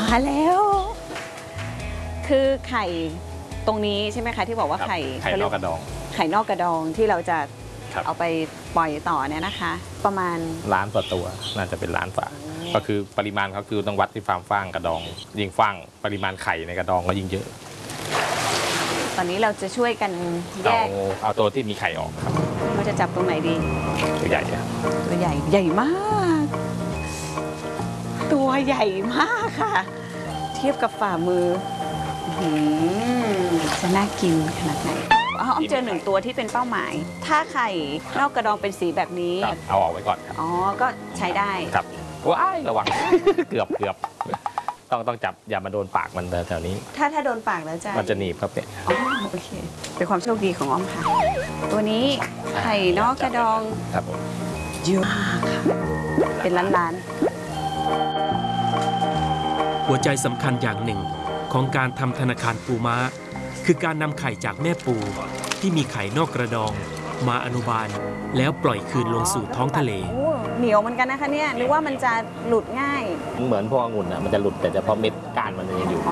มาแล้วคือไข่ตรงนี้ใช่ไหมคะที่บอกว่าไข่นอกกระดองไข่นอกกระดองที่เราจะเอาไปปล่อยต่อเนี่ยนะคะประมาณล้านกว่าตัวน่าจะเป็นล้านฝาก็คือปริมาณเขาคือต้องวัดที่ฟาร์มฟางกระดองยิ่งฟางปริมาณไข่ในกระดองก็ยิ่งเยอะตอนนี้เราจะช่วยกันแยกเอาตัวที่มีไข่ออกครับเราจะจับตรงไหนดีตัวใหญ่ตัวใหญ่ใหญ่มากตัวใหญ่มากค่ะเทียบกับฝ่ามือจะน่ากินขนาดไหนอ้อมเจอหนึ่งตัวที่เป็นเป้าหมายถ้าไข่นอกกระดองเป็นสีแบบนี้เอาออกไว้ก่อนครับอ๋อก็ใช้ได้ครับว้ายระวัง เกือบต้องจับอย่ามาโดนปากมันแถวนี้ถ้าโดนปากแล้วมันจะหนีบครับเนี่ยอ๋อโอเคเป็นความโชคดีของอ้อมค่ะตัวนี้ไข่นอกกระดองครับเยอะมากค่ะเป็นล้านหัวใจสำคัญอย่างหนึ่งของการทำธนาคารปูม้าคือการนำไข่จากแม่ปูที่มีไข่นอกกระดองมาอนุบาลแล้วปล่อยคืนลงสู่ท้องทะเลเหนียวเหมือนกันนะคะเนี่ยหรือว่ามันจะหลุดง่ายเหมือนพวกองุ่นมันจะหลุดแต่เฉพาะเม็ดก้านมันยังอยู่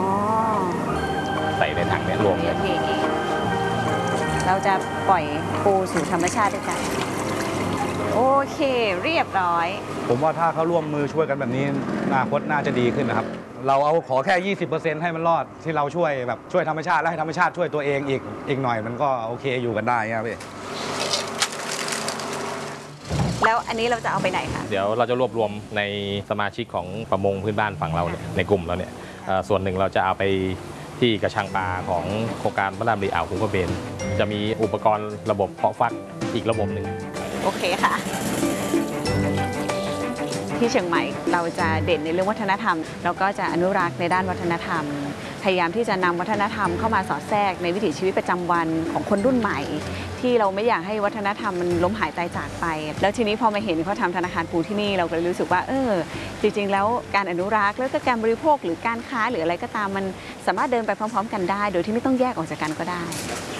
ใส่ในถังนี้รวมกันเราจะปล่อยปูสู่ธรรมชาติด้วยกันโอเคเรียบร้อยผมว่าถ้าเขาร่วมมือช่วยกันแบบนี้อนาคตน่าจะดีขึ้นนะครับเราเอาขอแค่ 20% ให้มันรอดที่เราช่วยธรรมชาติและให้ธรรมชาติช่วยตัวเองอีกหน่อยมันก็โอเคอยู่กันได้ครับพี่แล้วอันนี้เราจะเอาไปไหนคะเดี๋ยวเราจะรวบรวมในสมาชิกของประมงพื้นบ้านฝั่งเราเนี่ยในกลุ่มเราเนี่ยส่วนหนึ่งเราจะเอาไปที่กระชังปลาของโครงการพระรามรีอ่าวคุ้งกระเบนจะมีอุปกรณ์ระบบเพาะฟักอีกระบบหนึ่งโอเคค่ะที่เชียงใหม่เราจะเด่นในเรื่องวัฒนธรรมแล้วก็จะอนุรักษ์ในด้านวัฒนธรรมพยายามที่จะนำวัฒนธรรมเข้ามาสอดแทรกในวิถีชีวิตประจำวันของคนรุ่นใหม่ที่เราไม่อยากให้วัฒนธรรมมันล้มหายตายจากไปแล้วทีนี้พอมาเห็นเขาทำธนาคารปูที่นี่เราก็เลยรู้สึกว่าจริงๆแล้วการอนุรักษ์แล้วก็การบริโภคหรือการค้าหรืออะไรก็ตามมันสามารถเดินไปพร้อมๆกันได้โดยที่ไม่ต้องแยกออกจากกันก็ได้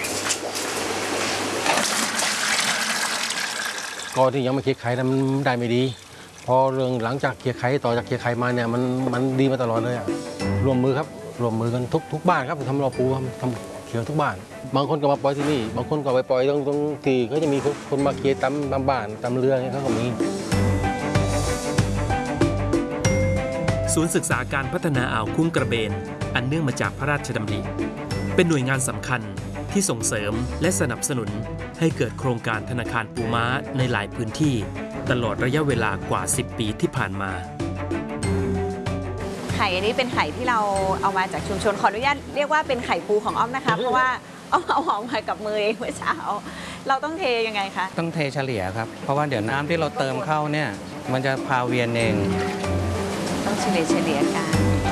ก็ที่ยังไม่เคลียร์ไข่มันได้ไม่ดีพอเรื่องหลังจากเคลียร์ไข่ต่อจากเคลียร์ไข่มาเนี่ยมันดีมาตลอดเลยร่วมมือครับร่วมมือกันทุกบ้านครับทำรอปูทำเคลียร์ทุกบ้านบางคนก็มาปล่อยที่นี่บางคนก็ไปปล่อยตรงที่เขาจะมีคนมาเคลียร์ตามบ้านตามเรือเขาก็มีศูนย์ศึกษาการพัฒนาอ่าวคุ้งกระเบนอันเนื่องมาจากพระราชดำริเป็นหน่วยงานสำคัญที่ส่งเสริมและสนับสนุนให้เกิดโครงการธนาคารปูม้าในหลายพื้นที่ตลอดระยะเวลากว่า10 ปีที่ผ่านมาไข่อันนี้เป็นไข่ที่เราเอามาจากชุมชนขออนุญาตเรียกว่าเป็นไข่ปูของอ้อมนะคะเพราะว่าอ้อมเอาออกมากับมือเองเมื่อเช้าเราต้องเทยังไงคะต้องเทเฉลี่ยครับเพราะว่าเดี๋ยวน้ำที่เราเติมเข้าเนี่ยมันจะพาเวียนเองต้องเฉลี่ยกัน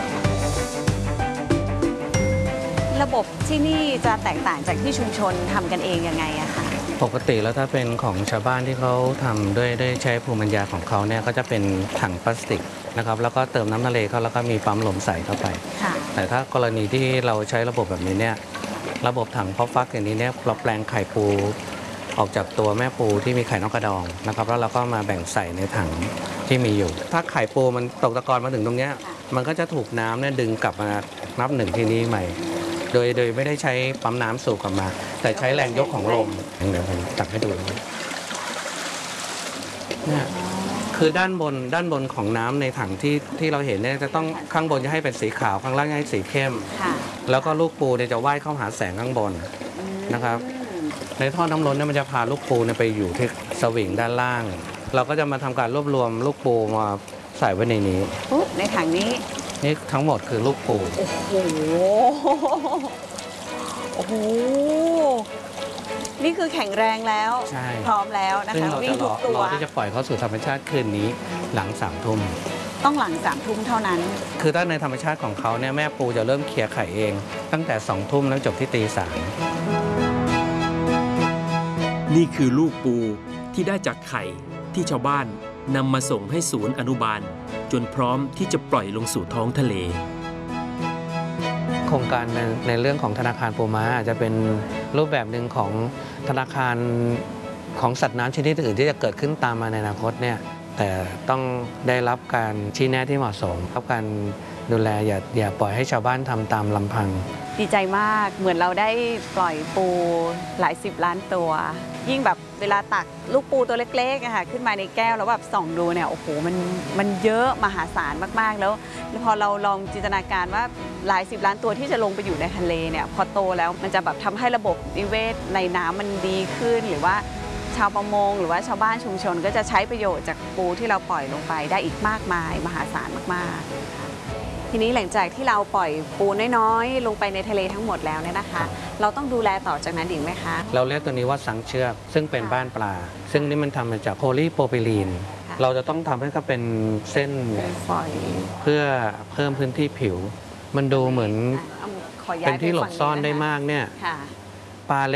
ระบบที่นี่จะแตกต่างจากที่ชุมชนทำกันเองยังไงอะคะปกติแล้วถ้าเป็นของชาวบ้านที่เขาทำด้วยใช้ภูมิปัญญาของเขาเนี่ยก็จะเป็นถังพลาสติกนะครับแล้วก็เติมน้ำทะเลเข้าแล้วก็มีปั๊มลมใส่เข้าไปแต่ถ้ากรณีที่เราใช้ระบบแบบนี้เนี่ยระบบถังเพาะฟักอย่างนี้เนี่ยเราแปลงไข่ปูออกจากตัวแม่ปูที่มีไข่นอกกระดองนะครับแล้วเราก็มาแบ่งใส่ในถังที่มีอยู่ถ้าไข่ปูมันตกตะกอนมาถึงตรงนี้มันก็จะถูกน้ำเนี่ยดึงกลับมานับหนึ่งที่นี้ใหม่โดยไม่ได้ใช้ปั๊มน้ำสูบกลับมาแต่ใช้แรงยกของลมเดี๋ยวผมตักให้ดูเนี่ยคือด้านบนของน้ำในถังที่เราเห็นเนี่ยจะต้องข้างบนจะให้เป็นสีขาวข้างล่างให้สีเข้มแล้วก็ลูกปูเนี่ยจะว่ายเข้าหาแสงข้างบนนะครับในท่อน้ำล้นเนี่ยมันจะพาลูกปูเนี่ยไปอยู่ที่สวิงด้านล่างเราก็จะมาทำการรวบรวมลูกปูมาใส่ไว้ในนี้ในถังนี้นี่ทั้งหมดคือลูกปูโอ้โหนี่คือแข็งแรงแล้วพร้อมแล้วนะคะวิ่งทุกตัวที่จะปล่อยเขาสู่ธรรมชาติคืนนี้หลัง3 ทุ่มต้องหลัง3 ทุ่มเท่านั้นคือถ้าในธรรมชาติของเขาเนี่ยแม่ปูจะเริ่มเคลียร์ไข่เองตั้งแต่2 ทุ่มแล้วจบที่ตี 3 นี่คือลูกปูที่ได้จากไข่ที่ชาวบ้านนำมาส่งให้ศูนย์อนุบาลจนพร้อมที่จะปล่อยลงสู่ท้องทะเลโครงการในเรื่องของธนาคารปูม้าอาจจะเป็นรูปแบบหนึ่งของธนาคารของสัตว์น้ำชนิดอื่นที่จะเกิดขึ้นตามมาในอนาคตเนี่ยแต่ต้องได้รับการชี้แนะที่เหมาะสมรับการดูแลอย่าปล่อยให้ชาวบ้านทำตามลำพังดีใจมากเหมือนเราได้ปล่อยปูหลาย10 ล้านตัว ยิ่งแบบเวลาตักลูกปูตัวเล็กๆอะค่ะขึ้นมาในแก้วแล้วแบบส่องดูเนี่ยโอ้โหมันเยอะมหาศาลมากๆแล้วพอเราลองจินตนาการว่าหลาย10 ล้านตัวที่จะลงไปอยู่ในทะเลเนี่ยพอโตแล้วมันจะแบบทำให้ระบบนิเวศในน้ำมันดีขึ้นหรือว่าชาวประมงหรือว่าชาวบ้านชุมชนก็จะใช้ประโยชน์จากปูที่เราปล่อยลงไปได้อีกมากมายมหาศาลมากๆทีนี้หลังจากที่เราปล่อยปูน้อยๆลงไปในทะเลทั้งหมดแล้วเนี่ยนะคะ เราต้องดูแลต่อจากนั้นอีกไหมคะเราเรียกตัวนี้ว่าสังเชือกซึ่งเป็นบ้านปลา ซึ่งนี่มันทำมาจากโพลีโพรพิลีนค่ะเราจะต้องทำให้เขาเป็นเส้นฝอยเพื่อเพิ่มพื้นที่ผิว มันดูเหมือนขอย้ายเป็นที่หลบฝั่งซ่อนะคะได้มากเนี่ยค่ะปลา